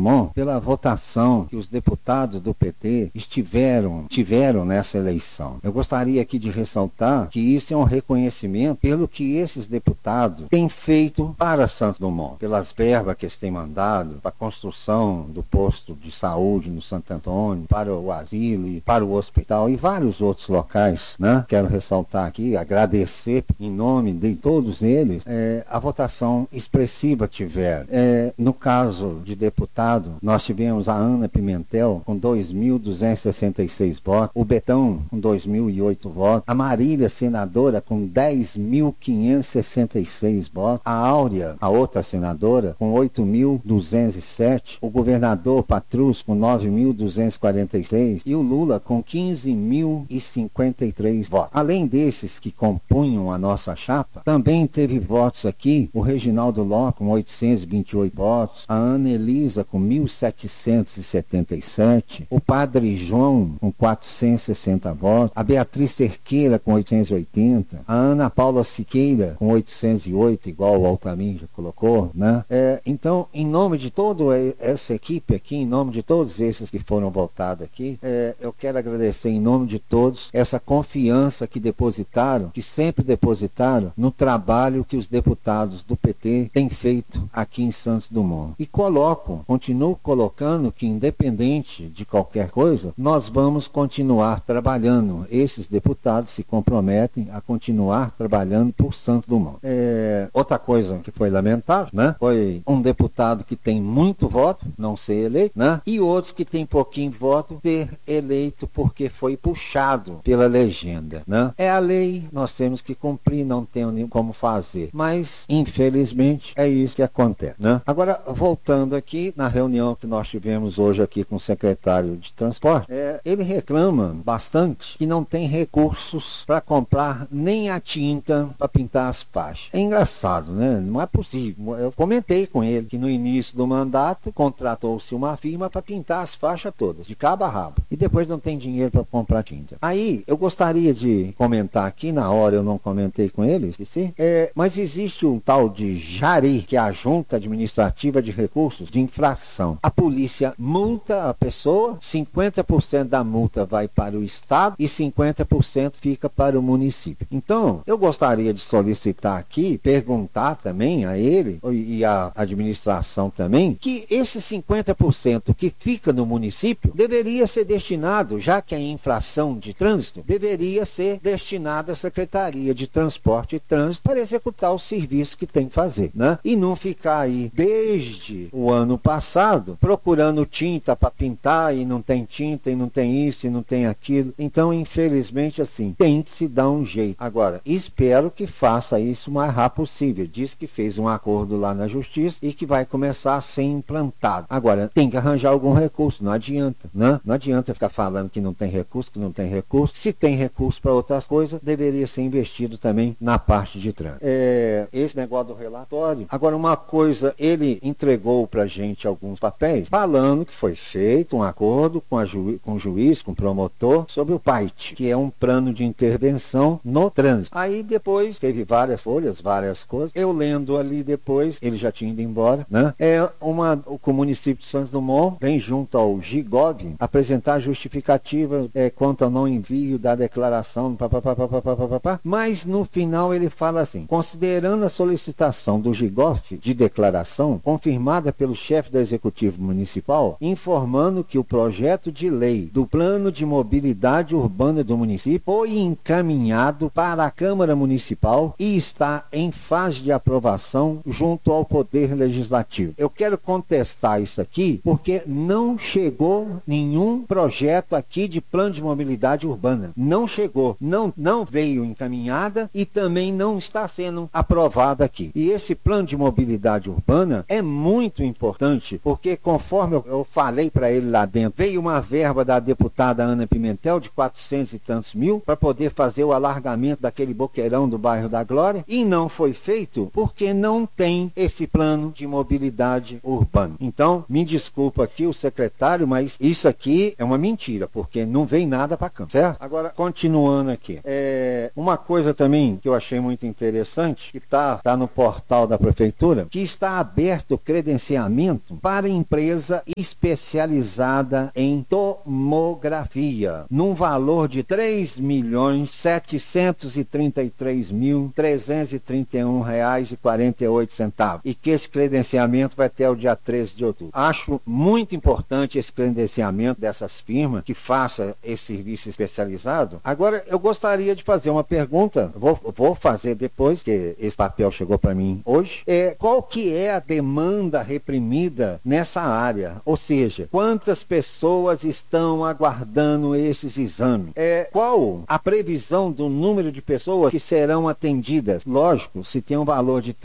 Dumont pela votação que os deputados do PT tiveram nessa eleição. Eu gostaria aqui de ressaltar que isso é um reconhecimento pelo que esses deputados têm feito para Santos Dumont, pelas verbas que eles têm mandado para a construção do posto de saúde no Santo Antônio, para o asilo, para o hospital e vários outros locais, né? Quero ressaltar aqui, agradecer em nome de todos eles a votação expressiva que tiveram. No caso de deputado, nós tivemos a Ana Pimentel com 2.266 votos, o Betão com 2.008 votos, a Marília, senadora, com 10.566 votos, a Áurea, a outra senadora, com 8.207, o governador Patrus com 9.246 e o Lula com 15.053 votos. Além desses que compunham a nossa chapa, também teve votos aqui o Reginaldo Lopes com 828 votos, a Ana Elisa com 1.777, o Padre João com 460 votos, a Beatriz Cerqueira com 880, a Ana Paula Siqueira com 808, igual o Altamir já colocou, né? Então, em nome de toda essa equipe aqui, em nome de todos esses que foram votados aqui, eu quero agradecer em nome de todos essa confiança que depositaram, que sempre depositaram no trabalho que os deputados do PT têm feito aqui em Santos Dumont. E continuo colocando que, independente de qualquer coisa, nós vamos continuar trabalhando. Esses deputados se comprometem a continuar trabalhando por Santos Dumont. Outra coisa que foi lamentável, né? Foi um deputado que tem muito voto não ser eleito, né? E outros que tem pouquinho voto ser eleito porque foi puxado pela legenda, né? É a lei, nós temos que cumprir, não temos nem como fazer. Mas, infelizmente, é isso que acontece, né? Agora, voltando aqui na reunião que nós tivemos hoje aqui com o secretário de transporte, ele reclama bastante que não tem recursos para comprar nem a tinta para pintar as faixas. É engraçado, né? Não é possível. Eu comentei com ele que no início do mandato contratou-se uma firma para pintar as faixas todas, de cabo a rabo. E depois não tem dinheiro para comprar tinta. Aí, eu gostaria de comentar aqui, na hora eu não comentei com ele, esqueci, mas existe um tal de JARI, que é a Junta Administrativa de Recursos de Infração. A polícia multa a pessoa, 50% da multa vai para o Estado e 50% fica para o município. Então, eu gostaria de solicitar aqui, perguntar também a ele e a administração também, que esse 50% que fica no município deveria ser destinado, já que a infração de trânsito, deveria ser destinado à Secretaria de Transporte e Trânsito para executar o serviço que tem que fazer, né? E não ficar aí desde o ano passado procurando tinta para pintar e não tem tinta e não tem isso e não tem aquilo. Então, infelizmente, assim, tem que se dar um jeito. Agora, espero que faça isso o mais rápido possível. Diz que fez um acordo lá na Justiça e que vai começar a ser implantado. Agora, tem que arranjar algum recurso, não adianta, né? Não adianta ficar falando que não tem recurso, que não tem recurso. Se tem recurso para outras coisas, deveria ser investido também na parte de trânsito. Esse negócio do relatório. Agora, uma coisa, ele entregou para a gente alguns papéis, falando que foi feito um acordo com o juiz, com o promotor, sobre o PAIT, que é um plano de intervenção no trânsito. Aí depois teve várias folhas, várias coisas. Eu lendo ali depois, ele já tinha ido embora, né? O município de Santos Dumont vem junto ao GIGOV apresentar justificativa quanto ao não envio da declaração, mas no final ele fala assim: considerando a solicitação do GIGOV de declaração confirmada pelo chefe do Executivo Municipal, informando que o projeto de lei do Plano de Mobilidade Urbana do município foi encaminhado para a Câmara Municipal e está em fase de aprovação junto ao Poder Legislativo. Eu quero contestar isso aqui porque não chegou nenhum projeto aqui de plano de mobilidade urbana. Não chegou, não veio encaminhada e também não está sendo aprovada aqui. E esse plano de mobilidade urbana é muito importante porque, conforme eu falei para ele lá dentro, veio uma verba da deputada Ana Pimentel de 400 e tantos mil para poder fazer o alargamento daquele boqueirão do bairro da Glória e não foi feito porque não tem esse plano de mobilidade urbana. Então, me desculpa aqui o secretário, mas isso aqui é uma mentira, porque não vem nada para cá, certo? Agora, continuando aqui. Uma coisa também que eu achei muito interessante, que está no portal da prefeitura, que está aberto o credenciamento para para empresa especializada em tomografia, num valor de R$ 3.733.331,48, e que esse credenciamento vai até o dia 13 de outubro. Acho muito importante esse credenciamento dessas firmas que faça esse serviço especializado. Agora, eu gostaria de fazer uma pergunta, vou fazer depois, que esse papel chegou para mim hoje. Qual que é a demanda reprimida nessa área? Ou seja, quantas pessoas estão aguardando esses exames? Qual a previsão do número de pessoas que serão atendidas? Lógico, se tem um valor de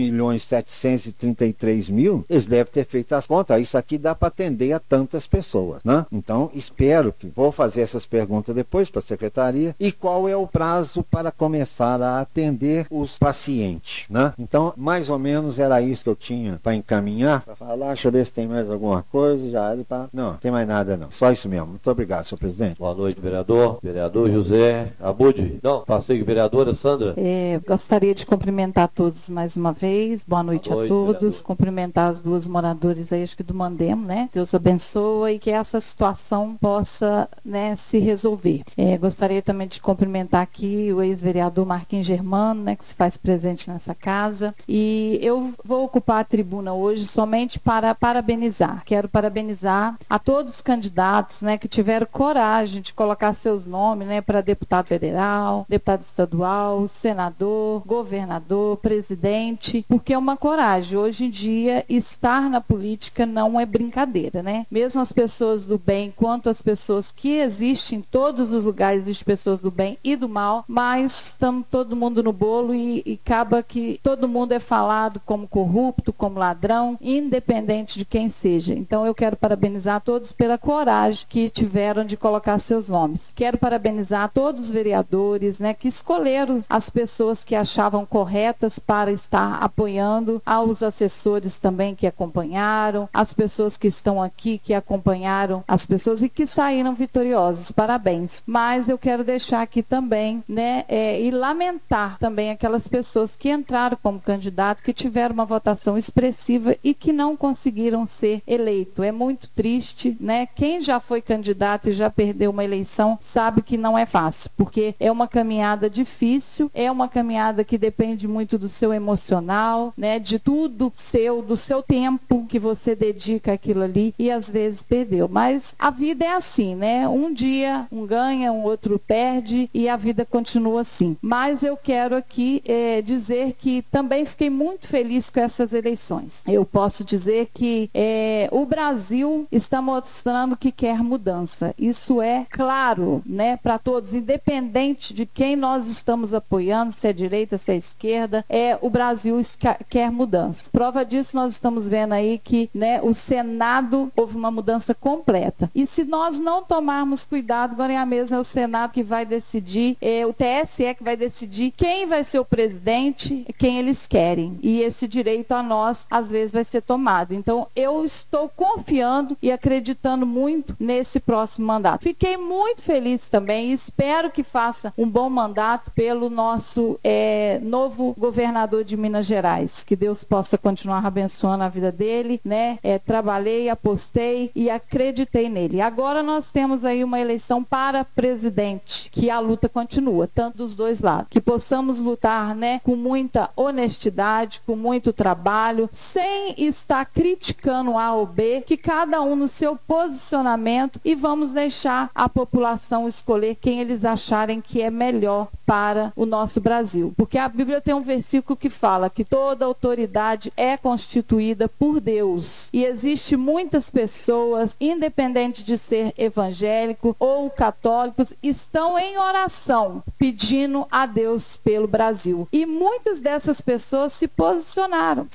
3.733.000, eles devem ter feito as contas. Isso aqui dá para atender a tantas pessoas, né? Então, espero que vou fazer essas perguntas depois para a secretaria. E qual é o prazo para começar a atender os pacientes, né? Então, mais ou menos era isso que eu tinha para encaminhar, para falar. Deixa eu ver se tem mais alguma coisa. Não, tem mais nada não. Só isso mesmo. Muito obrigado, senhor presidente. Boa noite, vereador. Vereador José Abud. Não, passei, vereadora Sandra. Gostaria de cumprimentar todos mais uma vez. Boa noite a todos. Vereador. Cumprimentar as duas moradoras aí, acho que do Mandemo, né? Deus abençoe e que essa situação possa, né, se resolver. Gostaria também de cumprimentar aqui o ex-vereador Marquinhos Germano, né, que se faz presente nessa casa. E eu vou ocupar a tribuna hoje somente para parabenizar. Quero parabenizar a todos os candidatos, né, que tiveram coragem de colocar seus nomes, né, para deputado federal, deputado estadual, senador, governador, presidente, porque é uma coragem. Hoje em dia, estar na política não é brincadeira, né? Mesmo as pessoas do bem, quanto as pessoas que existem, em todos os lugares existem pessoas do bem e do mal, mas estamos todo mundo no bolo e acaba que todo mundo é falado como corrupto, como ladrão, independente de quem seja. Então eu quero parabenizar todos pela coragem que tiveram de colocar seus nomes. Quero parabenizar todos os vereadores, né, que escolheram as pessoas que achavam corretas para estar apoiando, aos assessores também que acompanharam, as pessoas que estão aqui que acompanharam as pessoas e que saíram vitoriosos. Parabéns. Mas eu quero deixar aqui também, né, e lamentar também aquelas pessoas que entraram como candidato, que tiveram uma votação expressiva e que não conseguiram ser eleito. É muito triste, né? Quem já foi candidato e já perdeu uma eleição sabe que não é fácil, porque é uma caminhada difícil, é uma caminhada que depende muito do seu emocional, né? De tudo seu, do seu tempo que você dedica àquilo ali, e às vezes perdeu. Mas a vida é assim, né? Um dia um ganha, um outro perde e a vida continua assim. Mas eu quero aqui dizer que também fiquei muito feliz com essas eleições. Eu posso dizer que o Brasil está mostrando que quer mudança. Isso é claro, né, para todos, independente de quem nós estamos apoiando, se é direita, se é esquerda, o Brasil quer mudança. Prova disso, nós estamos vendo aí que, né, o Senado houve uma mudança completa. E se nós não tomarmos cuidado, agora é a mesma, é o Senado que vai decidir, o TSE que vai decidir quem vai ser o presidente, quem eles querem. E esse direito a nós, às vezes, vai ser tomado. Então, eu estou confiando e acreditando muito nesse próximo mandato. Fiquei muito feliz também e espero que faça um bom mandato pelo nosso novo governador de Minas Gerais. Que Deus possa continuar abençoando a vida dele, né? Trabalhei, apostei e acreditei nele. Agora nós temos aí uma eleição para presidente, que a luta continua, tanto dos dois lados. Que possamos lutar, né, com muita honestidade, com muito trabalho, sem estar criticando A ou B, que cada um no seu posicionamento, e vamos deixar a população escolher quem eles acharem que é melhor para o nosso Brasil. Porque a Bíblia tem um versículo que fala que toda autoridade é constituída por Deus. E existe muitas pessoas, independente de ser evangélico ou católicos, estão em oração pedindo a Deus pelo Brasil. E muitas dessas pessoas se posicionaram,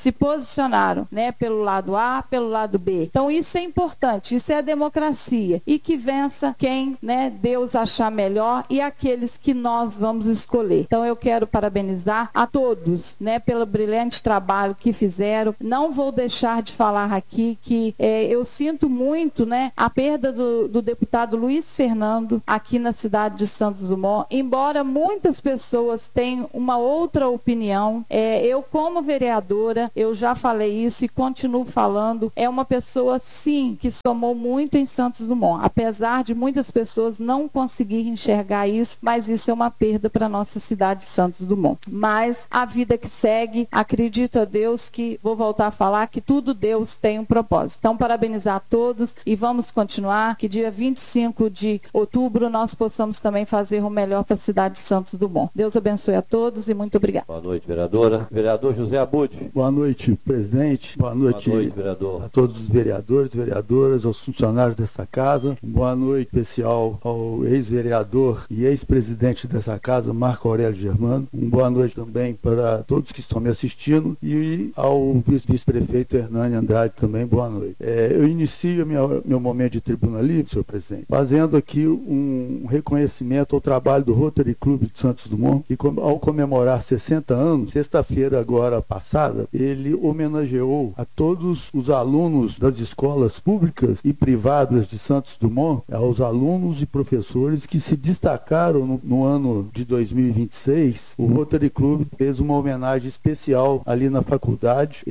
né, pelo lado A, pelo lado B. Então isso é importante, isso é a democracia. E que vença quem, né, Deus achar melhor, e aqueles que nós vamos vamos escolher. Então eu quero parabenizar a todos, né, pelo brilhante trabalho que fizeram. Não vou deixar de falar aqui que eu sinto muito, né, a perda do deputado Luiz Fernando aqui na cidade de Santos Dumont, embora muitas pessoas tenham uma outra opinião. Eu, como vereadora, eu já falei isso e continuo falando, é uma pessoa, sim, que somou muito em Santos Dumont, apesar de muitas pessoas não conseguirem enxergar isso, mas isso é uma perda para a nossa cidade de Santos Dumont. Mas a vida que segue, acredito a Deus que, vou voltar a falar, que tudo Deus tem um propósito. Então, parabenizar a todos e vamos continuar, que dia 25 de outubro nós possamos também fazer o melhor para a cidade de Santos Dumont. Deus abençoe a todos e muito obrigado. Boa noite, vereadora. Vereador José Abud. Boa noite, presidente. Boa noite, vereador. A todos os vereadores, vereadoras, aos funcionários desta casa. Boa noite especial ao ex-vereador e ex-presidente dessa casa, Marco Aurélio Germano. Boa noite também para todos que estão me assistindo e ao vice-prefeito Hernani Andrade também. Boa noite. Eu inicio meu momento de tribuna livre, senhor presidente, fazendo aqui um reconhecimento ao trabalho do Rotary Club de Santos Dumont, que ao comemorar 60 anos, sexta-feira agora passada, ele homenageou a todos os alunos das escolas públicas e privadas de Santos Dumont, aos alunos e professores que se destacaram no ano de 2026. O Rotary Club fez uma homenagem especial ali na faculdade.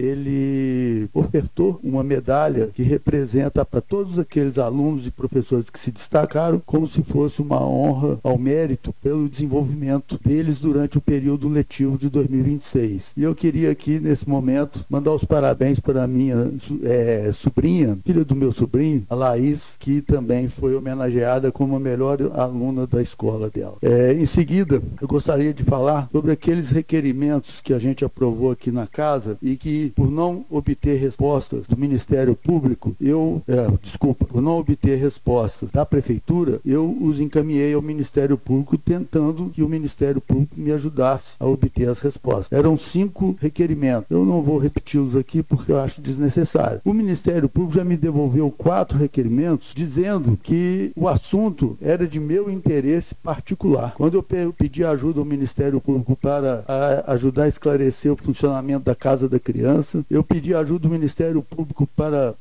Ele ofertou uma medalha que representa para todos aqueles alunos e professores que se destacaram, como se fosse uma honra ao mérito pelo desenvolvimento deles durante o período letivo de 2026. E eu queria aqui, nesse momento, mandar os parabéns para a minha sobrinha, filha do meu sobrinho, a Laís, que também foi homenageada como a melhor aluna da escola dela. Em seguida, eu gostaria de falar sobre aqueles requerimentos que a gente aprovou aqui na casa e que, por não obter respostas do Ministério Público, por não obter respostas da Prefeitura, eu os encaminhei ao Ministério Público, tentando que o Ministério Público me ajudasse a obter as respostas. Eram 5 requerimentos. Eu não vou repeti-los aqui porque eu acho desnecessário. O Ministério Público já me devolveu 4 requerimentos, dizendo que o assunto era de meu interesse particular. Quando eu pedi ajuda ao Ministério Público para ajudar a esclarecer o funcionamento da Casa da Criança, eu pedi ajuda do Ministério Público para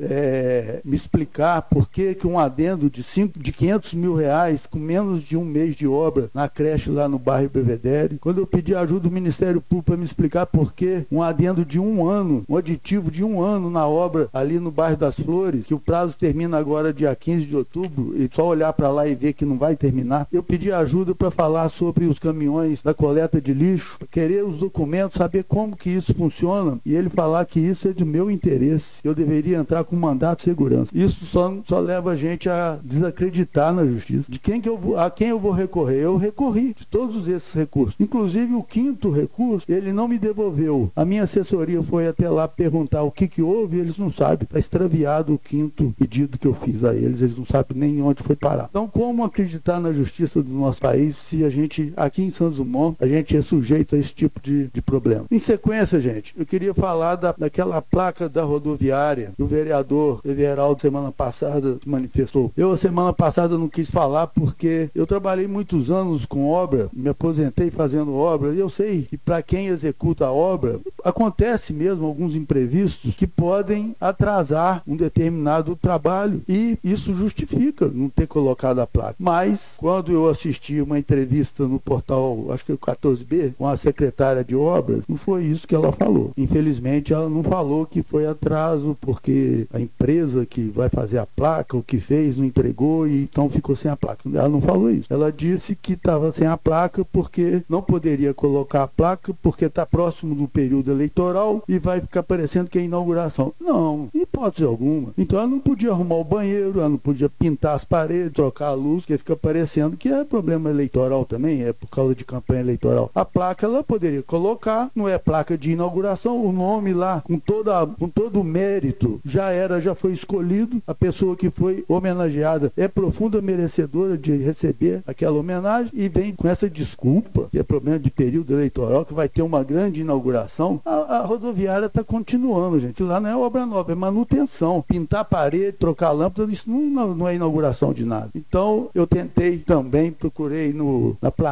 me explicar por que um adendo de 500 mil reais com menos de um mês de obra na creche lá no bairro Belvedere. Quando eu pedi ajuda do Ministério Público para me explicar por que um adendo de 1 ano, um aditivo de 1 ano na obra ali no bairro das Flores, que o prazo termina agora dia 15 de outubro, e só olhar para lá e ver que não vai terminar. Eu pedi ajuda para falar sobre os caminhões da coleta de lixo, querer os documentos, saber como que isso funciona, e ele falar que isso é de meu interesse, eu deveria entrar com mandato de segurança. Isso só leva a gente a desacreditar na justiça. A quem eu vou recorrer? Eu recorri de todos esses recursos. Inclusive o 5º recurso, ele não me devolveu. A minha assessoria foi até lá perguntar o que houve, e eles não sabem. Está extraviado o 5º pedido que eu fiz a eles não sabem nem onde foi parar. Então, como acreditar na justiça do nosso país se a gente, aqui em Santos Dumont, a gente é sujeito a esse tipo de problema? Em sequência, gente, eu queria falar daquela placa da rodoviária, que o vereador Everaldo semana passada se manifestou. Eu, a semana passada, não quis falar porque eu trabalhei muitos anos com obra, me aposentei fazendo obra, e eu sei que para quem executa a obra, acontece mesmo alguns imprevistos que podem atrasar um determinado trabalho, e isso justifica não ter colocado a placa. Mas, quando eu assisti uma entrevista no portal, acho que é o 14B, com a secretária de obras, não foi isso que ela falou. Infelizmente, ela não falou que foi atraso porque a empresa que vai fazer a placa, o que fez, não entregou e então ficou sem a placa. Ela não falou isso. Ela disse que estava sem a placa porque não poderia colocar a placa porque está próximo do período eleitoral e vai ficar parecendo que é inauguração. Não, em hipótese alguma. Então ela não podia arrumar o banheiro, ela não podia pintar as paredes, trocar a luz, porque fica parecendo que é problema eleitoral também, é por causa de campanha eleitoral. A placa ela poderia colocar, não é placa de inauguração, o nome lá, com todo o mérito, já foi escolhido, a pessoa que foi homenageada é profunda merecedora de receber aquela homenagem e vem com essa desculpa, que é problema de período eleitoral, que vai ter uma grande inauguração. A rodoviária está continuando, gente. Lá não é obra nova, é manutenção. Pintar a parede, trocar lâmpada, isso não é inauguração de nada. Então, eu tentei também, procurei na planilha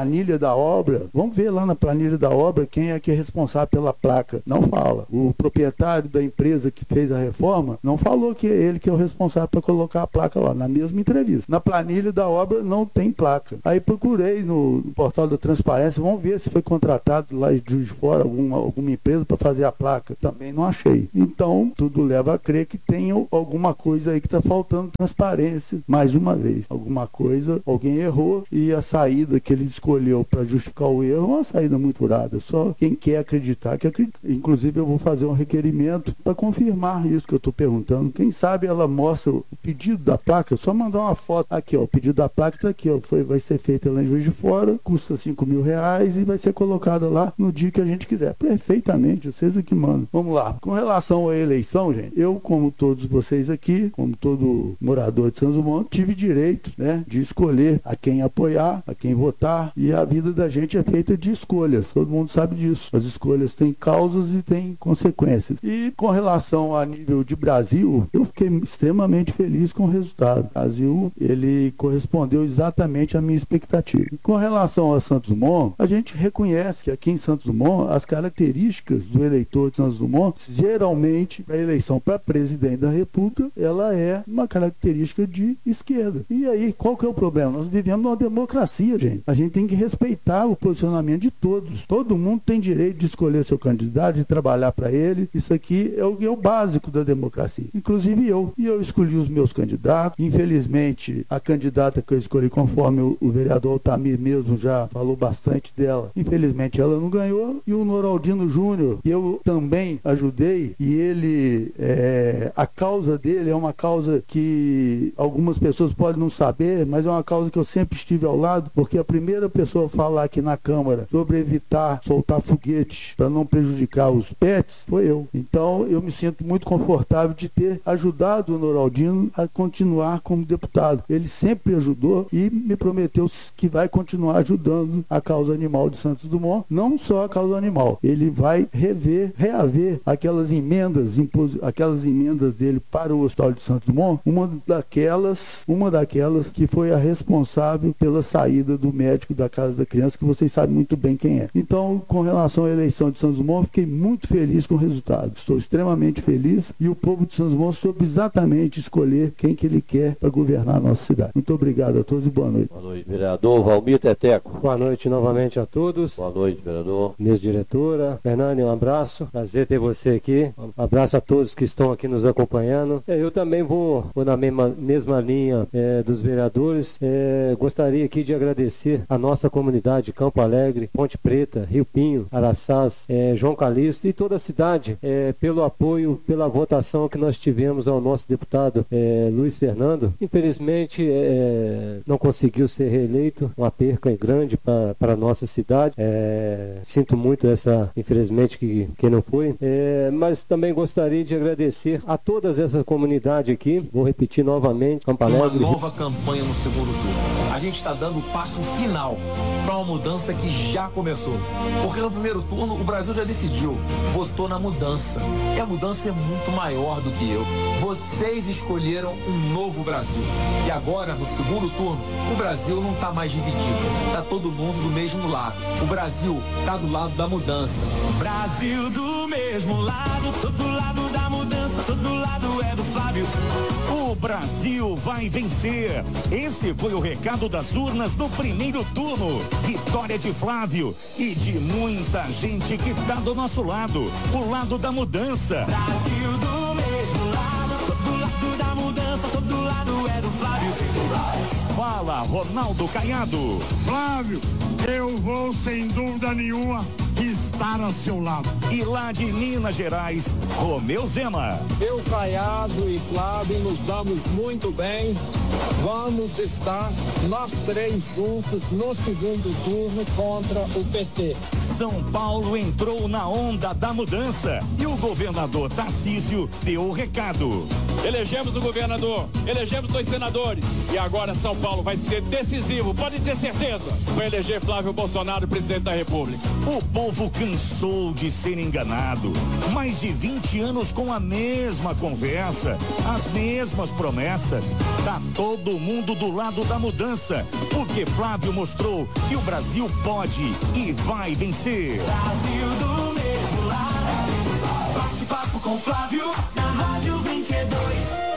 planilha da obra, vamos ver lá na planilha da obra quem é que é responsável pela placa. Não fala. O proprietário da empresa que fez a reforma não falou que é ele que é o responsável para colocar a placa lá, na mesma entrevista. Na planilha da obra não tem placa. Aí procurei no portal da transparência, vamos ver se foi contratado lá de Juiz de Fora alguma empresa para fazer a placa. Também não achei. Então, tudo leva a crer que tem alguma coisa aí que está faltando transparência, mais uma vez. Alguma coisa, alguém errou e a saída que ele escolheu para justificar o erro é uma saída muito furada. Só quem quer acreditar que acredita. Inclusive, eu vou fazer um requerimento para confirmar isso que eu estou perguntando. Quem sabe ela mostra o pedido da placa, só mandar uma foto. Aqui, ó, o pedido da placa está aqui, ó, vai ser feito lá em Juiz de Fora, custa R$5.000 e vai ser colocada lá no dia que a gente quiser. Perfeitamente, vocês aqui mandam. Vamos lá. Com relação à eleição, gente, eu, como todos vocês aqui, como todo morador de Santos Dumont, tive direito, né, de escolher a quem apoiar, a quem votar, e a vida da gente é feita de escolhas. Todo mundo sabe disso. As escolhas têm causas e têm consequências. E com relação a nível de Brasil, eu fiquei extremamente feliz com o resultado. O Brasil, ele correspondeu exatamente à minha expectativa. Com relação a Santos Dumont, a gente reconhece que aqui em Santos Dumont, as características do eleitor de Santos Dumont, geralmente, a eleição para presidente da República, ela é uma característica de esquerda. E aí, qual que é o problema? Nós vivemos numa democracia, gente. A gente tem que respeitar o posicionamento de todos. Todo mundo tem direito de escolher seu candidato, de trabalhar para ele. Isso aqui é o básico da democracia. Inclusive eu. E eu escolhi os meus candidatos. Infelizmente, a candidata que eu escolhi, conforme o vereador Altamir mesmo já falou bastante dela, infelizmente ela não ganhou. E o Noraldino Júnior, que eu também ajudei, e ele, a causa dele é uma causa que algumas pessoas podem não saber, mas é uma causa que eu sempre estive ao lado, porque a primeira pessoa a falar aqui na Câmara sobre evitar soltar foguetes para não prejudicar os pets foi eu. Então eu me sinto muito confortável de ter ajudado o Noraldino a continuar como deputado. Ele sempre ajudou e me prometeu que vai continuar ajudando a causa animal de Santos Dumont, não só a causa animal. Ele vai reaver aquelas emendas dele para o Hospital de Santos Dumont, uma daquelas que foi a responsável pela saída do médico da Casa da Criança, que vocês sabem muito bem quem é. Então, com relação à eleição de Santos Dumont, fiquei muito feliz com o resultado. Estou extremamente feliz e o povo de Santos Dumont soube exatamente escolher quem que ele quer para governar a nossa cidade. Muito obrigado a todos e boa noite. Boa noite, vereador Valmir Teteco. Boa noite novamente a todos. Boa noite, vereador. Minha diretora, Fernando, um abraço. Prazer ter você aqui. Um abraço a todos que estão aqui nos acompanhando. Eu também vou na mesma linha dos vereadores. Gostaria aqui de agradecer a nossa comunidade Campo Alegre, Ponte Preta, Rio Pinho, Araçás, João Calixto e toda a cidade pelo apoio, pela votação que nós tivemos ao nosso deputado Luiz Fernando. Infelizmente não conseguiu ser reeleito, uma perca grande para a nossa cidade. Sinto muito infelizmente que não foi, mas também gostaria de agradecer a todas essa comunidade aqui. Vou repetir novamente, Campo Alegre. Uma nova campanha no segundo turno. A gente está dando o passo final para uma mudança que já começou. Porque no primeiro turno o Brasil já decidiu, votou na mudança. E a mudança é muito maior do que eu. Vocês escolheram um novo Brasil. E agora, no segundo turno, o Brasil não está mais dividido. Está todo mundo do mesmo lado. O Brasil está do lado da mudança. Brasil do mesmo lado, todo lado da mudança, todo lado é do Flávio. O Brasil vai vencer. Esse foi o recado das urnas do primeiro turno. Vitória de Flávio e de muita gente que tá do nosso lado, o lado da mudança. Brasil do mesmo lado, todo lado da mudança, todo lado é do Flávio. Fala, Ronaldo Caiado. Flávio, eu vou sem dúvida nenhuma estar ao seu lado. E lá de Minas Gerais, Romeu Zema. Eu, Caiado e Flávio nos damos muito bem. Vamos estar nós três juntos no segundo turno contra o PT. São Paulo entrou na onda da mudança e o governador Tarcísio deu o recado. elegemos o governador, elegemos 2 senadores e agora São Paulo vai ser decisivo, pode ter certeza, vai eleger Flávio Bolsonaro presidente da República. O povo cansou de ser enganado. Mais de 20 anos com a mesma conversa, as mesmas promessas. Tá todo mundo do lado da mudança, porque Flávio mostrou que o Brasil pode e vai vencer. Brasil do mesmo lado, bate-papo com Flávio, na Rádio 22.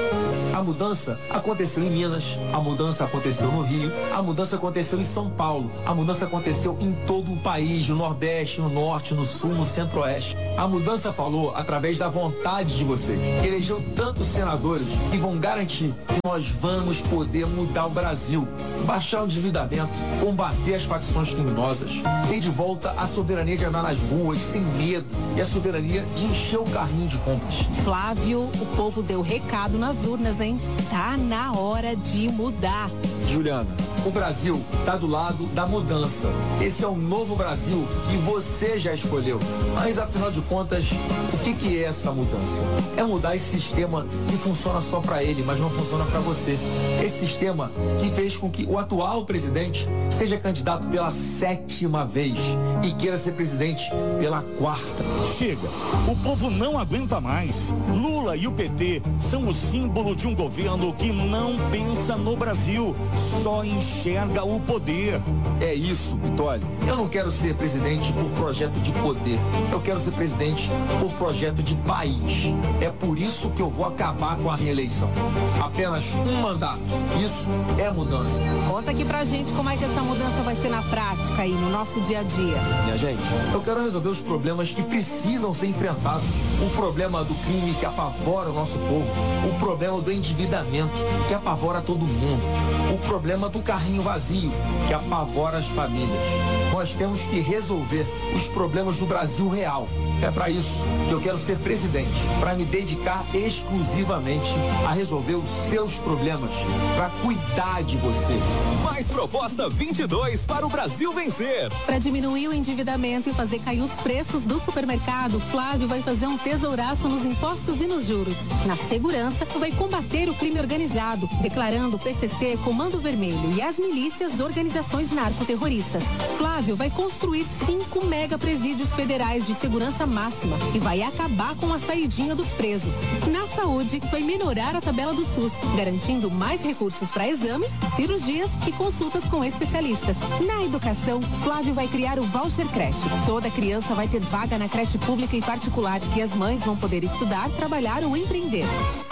A mudança aconteceu em Minas, a mudança aconteceu no Rio, a mudança aconteceu em São Paulo, a mudança aconteceu em todo o país, no Nordeste, no Norte, no Sul, no Centro-Oeste. A mudança falou através da vontade de você, que elegeu tantos senadores que vão garantir que nós vamos poder mudar o Brasil, baixar o endividamento, combater as facções criminosas, ter de volta a soberania de andar nas ruas sem medo e a soberania de encher o carrinho de compras. Flávio, o povo deu recado nas urnas, hein? Tá na hora de mudar. Juliana, o Brasil tá do lado da mudança. Esse é o novo Brasil que você já escolheu. Mas, afinal de contas, o que é essa mudança? É mudar esse sistema que funciona só para ele, mas não funciona para você. Esse sistema que fez com que o atual presidente seja candidato pela 7ª vez e queira ser presidente pela 4ª. Chega, o povo não aguenta mais. Lula e o PT são o símbolo de um governo que não pensa no Brasil, só enxerga o poder. É isso, Vitória. Eu não quero ser presidente por projeto de poder. Eu quero ser presidente por projeto de país. É por isso que eu vou acabar com a reeleição. Apenas um mandato. Isso é mudança. Conta aqui pra gente como é que essa mudança vai ser na prática e no nosso dia a dia. Minha gente, eu quero resolver os problemas que precisam ser enfrentados. O problema do crime que apavora o nosso povo. O problema do endividamento que apavora todo mundo. O problema do carrinho vazio que apavora as famílias. Nós temos que resolver os problemas do Brasil real. É para isso que eu quero ser presidente, para me dedicar exclusivamente a resolver os seus problemas, para cuidar de você. Mais proposta 22 para o Brasil vencer. Para diminuir o endividamento e fazer cair os preços do supermercado, Flávio vai fazer um tesouraço nos impostos e nos juros. Na segurança, vai combater o crime organizado, declarando o PCC Comando Vermelho e as milícias organizações narcoterroristas. Flávio vai construir 5 mega presídios federais de segurança máxima e vai acabar com a saidinha dos presos. Na saúde, vai melhorar a tabela do SUS, garantindo mais recursos para exames, cirurgias e consultas com especialistas. Na educação, Flávio vai criar o Voucher Creche. Toda criança vai ter vaga na creche pública e particular e as mães vão poder estudar, trabalhar ou empreender.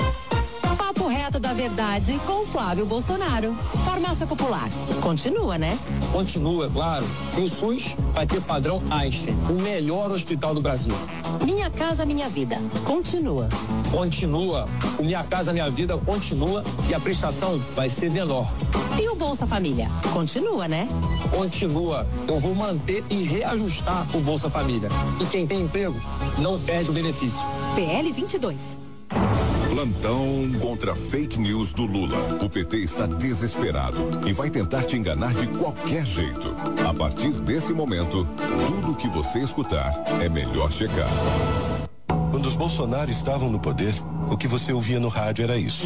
Papo reto da verdade com Flávio Bolsonaro. Farmácia Popular. Continua, né? Continua, é claro. E o SUS vai ter padrão Einstein, o melhor hospital do Brasil. Minha Casa Minha Vida. Continua. Continua. O Minha Casa Minha Vida continua e a prestação vai ser menor. E o Bolsa Família? Continua, né? Continua. Eu vou manter e reajustar o Bolsa Família. E quem tem emprego não perde o benefício. PL 22. Plantão contra fake news do Lula. O PT está desesperado e vai tentar te enganar de qualquer jeito. A partir desse momento, tudo que você escutar é melhor checar. Quando os Bolsonaro estavam no poder, o que você ouvia no rádio era isso.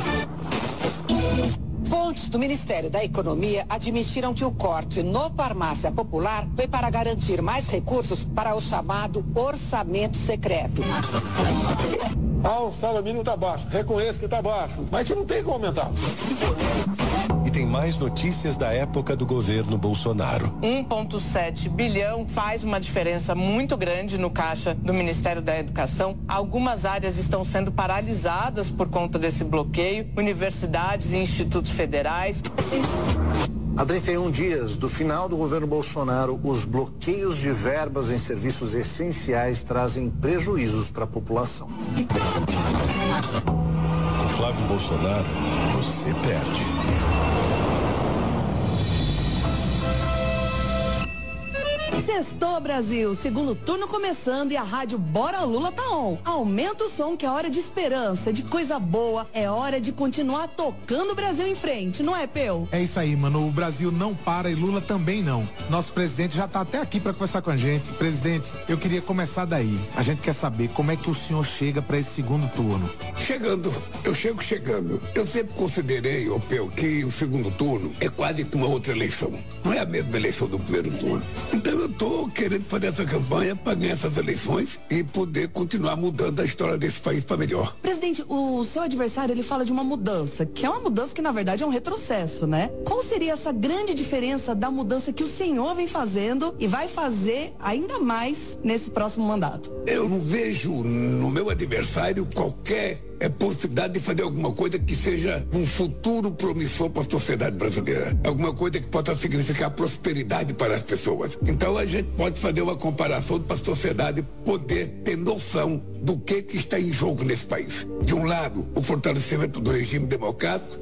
Fontes do Ministério da Economia admitiram que o corte no Farmácia Popular foi para garantir mais recursos para o chamado orçamento secreto. O salário mínimo está baixo, reconheço que está baixo, mas a gente não tem como aumentar. E tem mais notícias da época do governo Bolsonaro. 1,7 bilhão faz uma diferença muito grande no caixa do Ministério da Educação. Algumas áreas estão sendo paralisadas por conta desse bloqueio, universidades e institutos federais. Há 31 dias do final do governo Bolsonaro, os bloqueios de verbas em serviços essenciais trazem prejuízos para a população. Com Flávio Bolsonaro, você perde. Sextou, Brasil, segundo turno começando e a rádio Bora Lula tá on. Aumenta o som que é hora de esperança, de coisa boa, é hora de continuar tocando o Brasil em frente, não é, Peu? É isso aí, mano, o Brasil não para e Lula também não. Nosso presidente já tá até aqui para conversar com a gente. Presidente, eu queria começar daí. A gente quer saber como é que o senhor chega para esse segundo turno. Eu chego chegando. Eu sempre considerei, Peu, que o segundo turno é quase como uma outra eleição. Não é a mesma eleição do primeiro turno. Então eu tô querendo fazer essa campanha para ganhar essas eleições e poder continuar mudando a história desse país para melhor. Presidente, o seu adversário, ele fala de uma mudança, que é uma mudança que na verdade é um retrocesso, né? Qual seria essa grande diferença da mudança que o senhor vem fazendo e vai fazer ainda mais nesse próximo mandato? Eu não vejo no meu adversário qualquer possibilidade de fazer alguma coisa que seja um futuro promissor para a sociedade brasileira. Alguma coisa que possa significar prosperidade para as pessoas. Então a gente pode fazer uma comparação para a sociedade poder ter noção do que está em jogo nesse país. De um lado, o fortalecimento do regime democrático,